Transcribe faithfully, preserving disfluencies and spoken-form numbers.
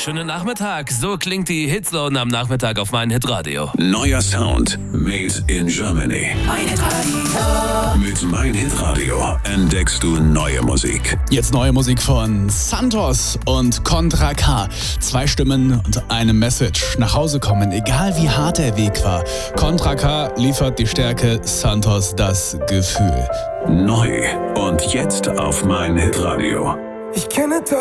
schönen Nachmittag. So klingt die Hitzone am Nachmittag auf mein Hitradio. Neuer Sound. Made in Germany. Mein Hitradio. Mit Mein Hitradio entdeckst du neue Musik. Jetzt neue Musik von Santos und Contra K. Zwei Stimmen und eine Message. Nach Hause kommen, egal wie hart der Weg war. Contra K liefert die Stärke, Santos das Gefühl. Neu und jetzt auf Mein Hitradio. Ich kenne